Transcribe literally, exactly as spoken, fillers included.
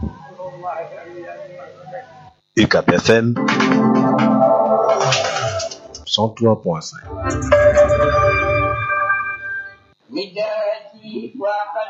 U C A P F M cent trois point cinq.